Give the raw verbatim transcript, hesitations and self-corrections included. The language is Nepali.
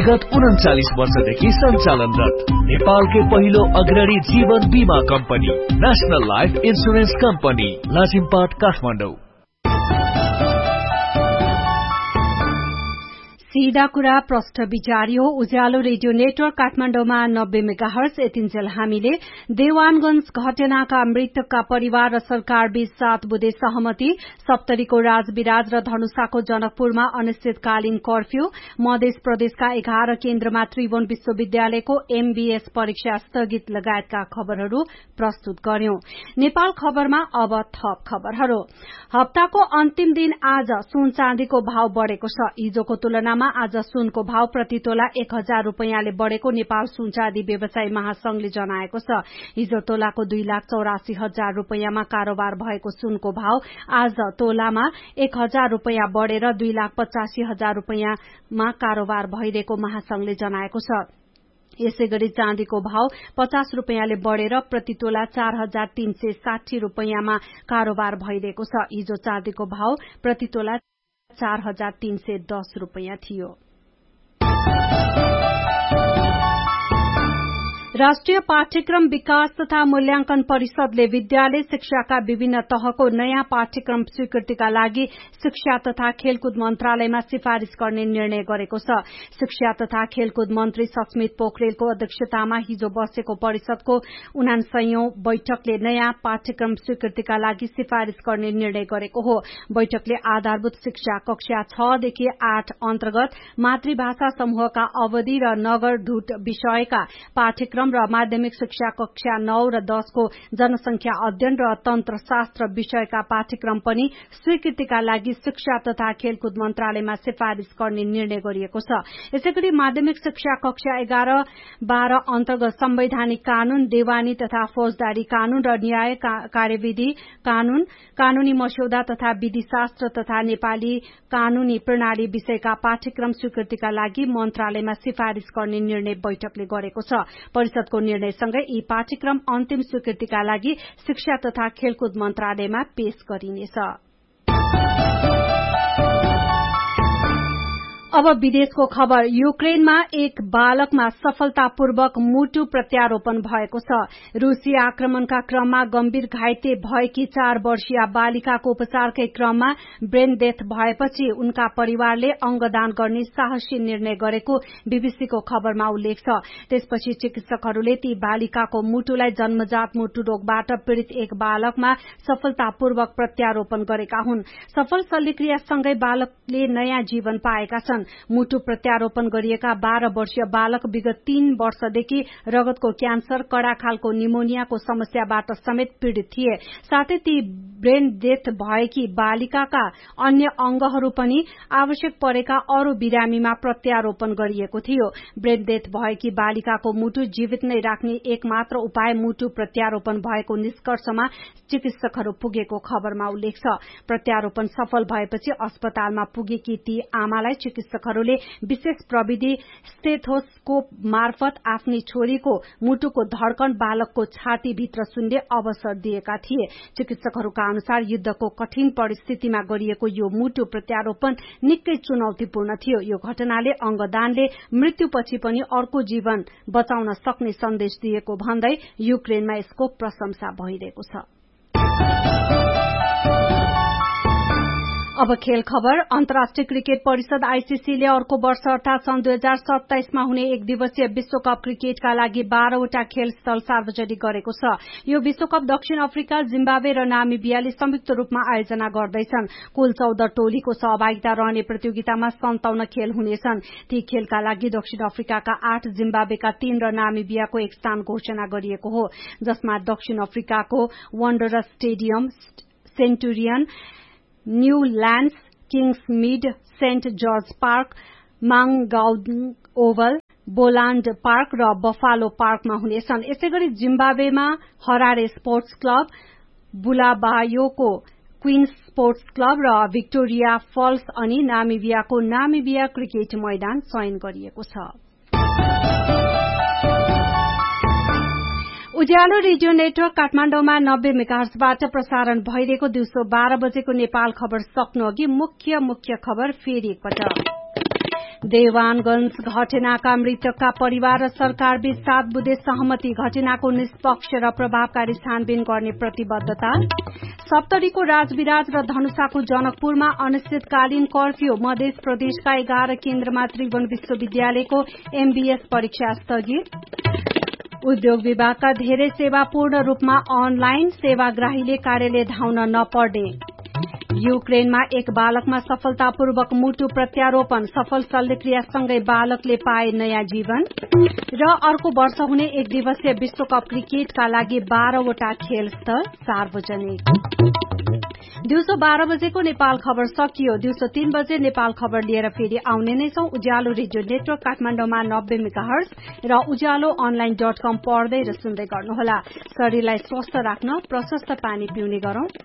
विगत उन्चालीस वर्षदेखि सञ्चालनरत नेपालकै पहिलो अग्रणी जीवन बीमा company national life insurance company Lazimpat Kathmandu. सीधा कुरा प्रष्ट विचारियो उज्यालो रेडियो नेटवर्क काठमाडौँमा नब्बे मेगाहर्ज यतिन्जेल हामीले देवानगंज घटनाका मृतकका परिवार र सरकार बीच सात बुधे सहमति, सप्तरीको राजविराज र धनुषाको जनकपुरमा अनिश्चितकालीन कर्फ्यू, मध्य प्रदेशका एघार केन्द्रमा त्रिभुवन विश्वविद्यालयको एमबीएस परीक्षा स्थगित लगायतका खबरहरू प्रस्तुत गर्यौं। नेपाल खबरमा अब थप खबरहरू। हप्ताको अन्तिम दिन आज सुन चाँदीको भाव बढ़ेको छ। हिजोको तुलनामा आज सुनको भाव प्रति तोला एक हजार रूपियाँले बढ़ेको नेपाल सुन चाँदी व्यवसायी महासंघले जनाएको छ। हिजो तोलाको दुई लाख चौरासी हजार रूपियाँमा कारोबार भएको सुनको भाव आज तोलामा एक हजार रूपियाँ बढ़ेर दुई लाख पचासी हजार रूपियाँमा कारोबार भइरहेको महासंघले जनाएको छ। यसै गरी चाँदीको भाव पचास रूपियाँले बढ़ेर प्रति तोला चार हजार तीन सय साठी रूपियाँमा कारोबार भइरहेको छ। हिजो चाँदीको भाव प्रति तोला चार हजार तीन सय दस रूपियाँ थियो। राष्ट्रिय पाठ्यक्रम विकास तथा मूल्यांकन परिषदले विद्यालय शिक्षाका विभिन्न तहको नयाँ पाठ्यक्रम स्वीकृतिका लागि शिक्षा तथा खेलकुद मन्त्रालयमा सिफारिश गर्ने निर्णय गरेको छ। शिक्षा तथा खेलकुद मन्त्री सस्मित पोखरेलको अध्यक्षतामा हिजो बसेको परिषदको उनासयौं बैठकले नयाँ पाठ्यक्रम स्वीकृतिका लागि सिफारिश गर्ने निर्णय गरेको हो। बैठकले आधारभूत शिक्षा कक्षा छ देखि आठ अन्तर्गत मातृभाषा समूहका अवधि र नगर ढुट विषयका पाठ्यक्रम र माध्यमिक शिक्षा कक्षा नौ र दसको जनसंख्या अध्ययन र तन्त्रशास्त्र विषयका पाठ्यक्रम पनि स्वीकृतिका लागि शिक्षा तथा खेलकुद मन्त्रालयमा सिफारिश गर्ने निर्णय गरिएको छ। यसैगरी माध्यमिक शिक्षा कक्षा एघार बाह्र अन्तर्गत संवैधानिक कानून, देवानी तथा फौजदारी कानून र न्याय कार्यविधि कानून, कानूनी मस्यौदा तथा विधिशास्त्र तथा नेपाली कानूनी प्रणाली विषयका पाठ्यक्रम स्वीकृतिका लागि मन्त्रालयमा सिफारिश गर्ने निर्णय बैठकले गरेको छ। परिषदको निर्णयसँगै यी पाठ्यक्रम अन्तिम स्वीकृतिका लागि शिक्षा तथा खेलकुद मन्त्रालयमा पेश गरिनेछ। अब विदेशको खबर। युक्रेनमा एक बालकमा सफलतापूर्वक मुटु प्रत्यारोपण भएको छ। रूसी आक्रमणका क्रममा गम्भीर घाइते भएकी चार वर्षीय बालिकाको उपचारकै क्रममा ब्रेन डेथ भएपछि उनका परिवारले अंगदान गर्ने साहसी निर्णय गरेको बीबीसीको खबरमा उल्लेख छ। त्यसपछि चिकित्सकहरूले ती बालिकाको मुटुलाई जन्मजात मुटु रोगबाट पीड़ित एक बालकमा सफलतापूर्वक प्रत्यारोपण गरेका हुन्। सफल शल्यक्रियासँगै बालकले नयाँ जीवन पाएका छन्। मुटु प्रत्यारोपण गरिएका बाह्र वर्षीय बालक विगत तीन वर्षदेखि रगतको क्यान्सर, कडा खालको निमोनियाको समस्याबाट समेत पीड़ित थिए। साथै ती ब्रेन डेथ भएकी बालिकाका अन्य अंगहरू पनि आवश्यक परेका अरू बिरामीमा प्रत्यारोपण गरिएको थियो। ब्रेन डेथ भएकी बालिकाको मुटु जीवित नै राख्ने एकमात्र उपाय मुटु प्रत्यारोपण भएको निष्कर्षमा चिकित्सकहरू पुगेको खबरमा उल्लेख छ। प्रत्यारोपण सफल भएपछि अस्पतालमा पुगेकी ती आमालाई चिकित्सकहरूले विशेष प्रविधि स्टेथोस्कोप मार्फत आफ्नी छोरीको मुटुको धड़कन बालकको छातीभित्र सुन्ने अवसर दिएका थिए। चिकित्सकहरूका अनुसार युद्धको कठिन परिस्थितिमा गरिएको यो मुटु प्रत्यारोपण निकै चुनौतीपूर्ण थियो। यो घटनाले अंगदानले मृत्युपछि पनि अर्को जीवन बचाउन सक्ने सन्देश दिएको भन्दै युक्रेनमा यसको प्रशंसा भइरहेको छ। अब खेल खबर। अन्तर्राष्ट्रिय क्रिकेट परिषद आईसीसीले अर्को वर्ष अर्थात सन् दुई हजार सत्ताइसमा हुने एक दिवसीय विश्वकप क्रिकेटका लागि बाह्रवटा खेल स्थल सार्वजनिक गरेको छ। यो विश्वकप दक्षिण अफ्रिका, जिम्बाब्वे र नामिबियाले संयुक्त रूपमा आयोजना गर्दैछन्। कुल चौध टोलीको सहभागिता रहने प्रतियोगितामा सन्ताउन्न खेल हुनेछन्। ती खेलका लागि दक्षिण अफ्रिकाका आठ, जिम्बाब्वेका तीन र नामिबियाको एक स्थान घोषणा गरिएको हो, जसमा दक्षिण अफ्रिकाको वन्डरस stadium, centurion, न्यूल्याण्ड्स, किङ्समीड, Saint George park, माङगाउङ oval, बोलाण्ड park र बफालो पार्कमा हुनेछन्। यसैगरी जिम्बाब्वेमा Harare sports club, बुलाबायोको queens sports club र भिक्टोरिया फल्स अनि नामिबियाको नामिबिया क्रिकेट मैदान चयन गरिएको छ। उज्यालो रेडियो नेटवर्क काठमाडौँमा नब्बे मेगाहर्जबाट प्रसारण भइरहेको दिउँसो बाह्र बजेको नेपाल खबर सक्नु अघि मुख्य मुख्य खबर फेरि एकपटक। देवानगंज घटनाका मृतकका परिवार र सरकार बीच सात बुँदे सहमति घटनाको निष्पक्ष र प्रभावकारी छानबिन गर्ने प्रतिबद्धता सप्तरीको राजविराज र धनुषाको जनकपुरमा अनिश्चितकालीन कर्फ्यू मध्य प्रदेशका एघार केन्द्रमा त्रिभुवन विश्वविद्यालयको एमबीएस परीक्षा स्थगित उद्योग विभागका धेरै सेवा पूर्ण रूपमा अनलाइन सेवाग्राहीले कार्यालय धाउन नपर्ने युक्रेनमा एक बालकमा सफलतापूर्वक मुटु प्रत्यारोपण सफल शल्यक्रियासँगै बालकले पाए नयाँ जीवन र अर्को वर्ष हुने एक दिवसीय विश्वकप क्रिकेटका लागि बाह्रवटा खेल स्थल सार्वजनिक दिउँसो बाह्र बजेको नेपाल खबर सकियो दिउँसो तीन बजे नेपाल खबर लिएर फेरि आउने नै छौं उज्यालो रेडियो नेटवर्क काठमाडौँमा नब्बे मेगाहर्ज र उज्यालो अनलाइन डट कम पढ्दै र सुन्दै गर्नुहोला शरीरलाई स्वस्थ राख्न प्रशस्त पानी पिउने गरौं